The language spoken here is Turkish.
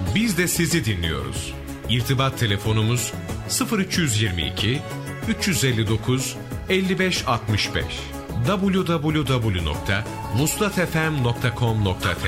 Biz de sizi dinliyoruz. İrtibat telefonumuz 0322 359 55 65 www.vuslatfm.com.tr